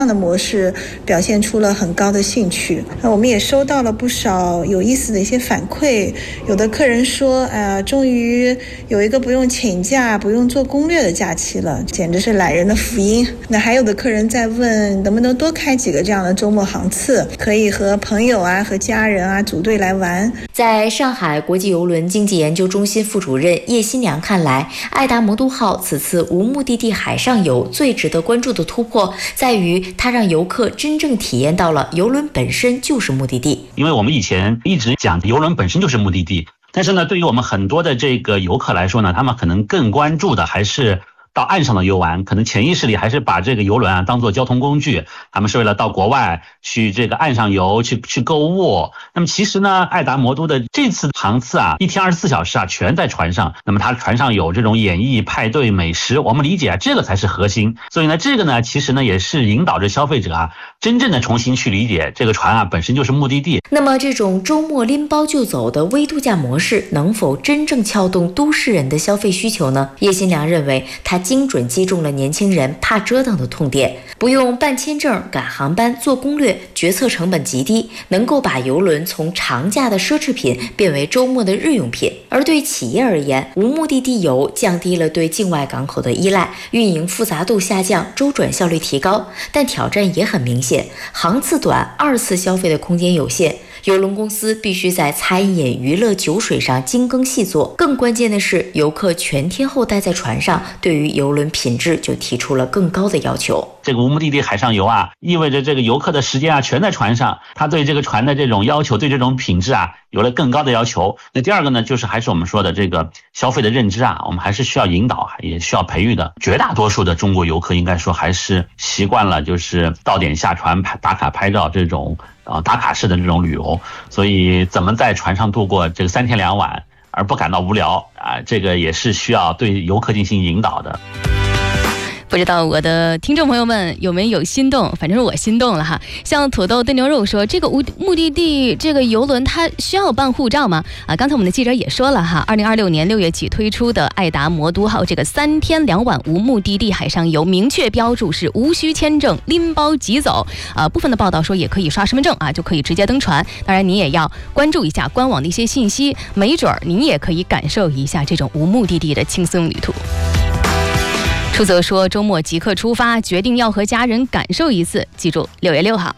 这样的模式表现出了很高的兴趣。我们也收到了不少有意思的一些反馈，有的客人说终于有一个不用请假不用做攻略的假期了，简直是懒人的福音。那还有的客人在问能不能多开几个这样的周末航次，可以和朋友和家人组队来玩。 在上海国际邮轮经济研究中心副主任叶新良看来，爱达魔都号此次无目的地海上游最值得关注的突破在于它让游客真正体验到了邮轮本身就是目的地。 因为我们以前一直讲邮轮本身就是目的地，但是呢，对于我们很多的这个游客来说呢，他们可能更关注的还是到岸上的游玩，可能潜意识里还是把这个邮轮当作交通工具，他们是为了到国外去这个岸上游去购物。那么其实呢，爱达魔都的这次航次一天24小时全在船上，那么它船上有这种演艺派对美食，我们理解这个才是核心。所以呢，这个呢其实呢也是引导着消费者真正的重新去理解这个船本身就是目的地。 那么这种周末拎包就走的微度假模式能否真正撬动都市人的消费需求呢？叶新良认为它精准击中了年轻人怕折腾的痛点，不用办签证、赶航班、做攻略，决策成本极低，能够把邮轮从长假的奢侈品变为周末的日用品。而对企业而言，无目的地游降低了对境外港口的依赖，运营复杂度下降，周转效率提高，但挑战也很明显，航次短，二次消费的空间有限。邮轮公司必须在餐饮、娱乐、酒水上精耕细作，更关键的是，游客全天候待在船上，对于邮轮品质就提出了更高的要求。 这个无目的地海上游意味着这个游客的时间全在船上，他对这个船的这种要求，对这种品质有了更高的要求。那第二个呢，就是还是我们说的这个消费的认知我们还是需要引导，也需要培育的。绝大多数的中国游客应该说还是习惯了就是到点下船打卡拍照这种打卡式的这种旅游，所以怎么在船上度过这个3天2晚而不感到无聊这个也是需要对游客进行引导的。 不知道我的听众朋友们有没有心动，反正是我心动了哈。像土豆炖牛肉说，这个无目的地这个邮轮它需要办护照吗？刚才我们的记者也说了哈，2026年6月起推出的爱达魔都号这个3天2晚无目的地海上游，明确标注是无需签证，拎包即走。部分的报道说也可以刷身份证就可以直接登船。当然你也要关注一下官网的一些信息，没准你也可以感受一下这种无目的地的轻松旅途。出则说周末即刻出发，决定要和家人感受一次，记住6月6号。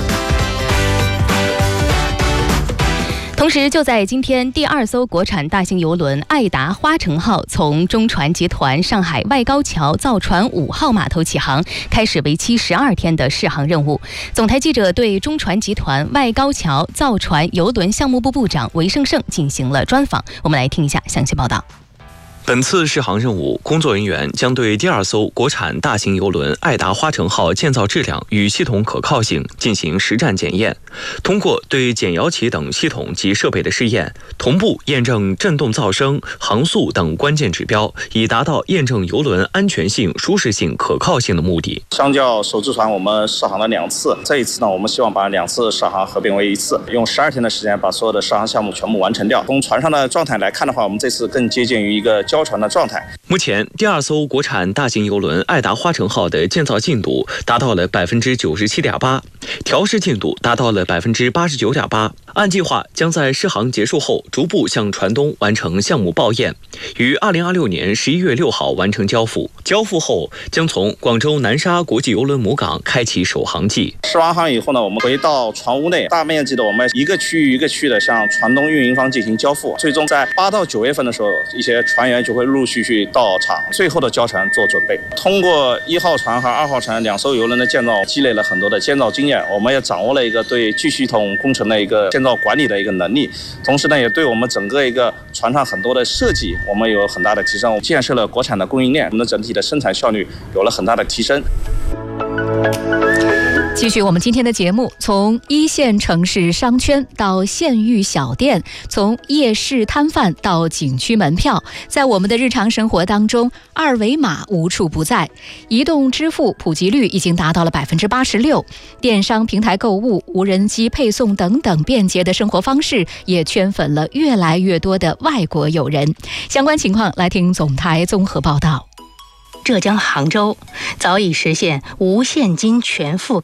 同时就在今天，第2艘国产大型邮轮爱达花城号从中船集团上海外高桥造船5号码头起航，开始为期12天的试航任务。总台记者对中船集团外高桥造船邮轮项目部部长韦胜胜进行了专访，我们来听一下详细报道。 本次试航任务，工作人员将对第2艘国产大型邮轮爱达花城号建造质量与系统可靠性进行实战检验，通过对减摇起等系统及设备的试验，同步验证振动噪声、航速等关键指标，以达到验证邮轮安全性、舒适性、可靠性的目的。 相较首次船，我们试航了2次，这一次呢，我们希望把2次试航合并为1次，用12天的时间把所有的试航项目全部完成掉。从船上的状态来看的话，我们这次更接近于一个交船的状态。 目前，第2艘国产大型邮轮爱达花城号的建造进度达到了97.8%，调试进度达到了89.8%。按计划，将在试航结束后逐步向船东完成项目报验，于2026年11月6号完成交付。交付后，将从广州南沙国际邮轮母港开启首航季。 试完航以后呢，我们回到船坞内，大面积的我们一个区域一个区域的向船东运营方进行交付。最终在8到9月份的时候，一些船员就会陆续到场，最后的交船做准备。通过1号船和2号船2艘邮轮的建造，积累了很多的建造经验，我们也掌握了一个对巨系统工程的一个建造管理的一个能力，同时呢，也对我们整个一个船上很多的设计，我们有很大的提升。我们建设了国产的供应链，我们的整体的生产效率有了很大的提升。 继续我们今天的节目，从1线城市商圈到县域小店，从夜市摊贩到景区门票，在我们的日常生活当中，二维码无处不在。移动支付普及率已经达到了86%，电商平台购物、无人机配送等等便捷的生活方式，也圈粉了越来越多的外国友人。相关情况来听总台综合报道。 浙江杭州早已实现无现金全覆盖。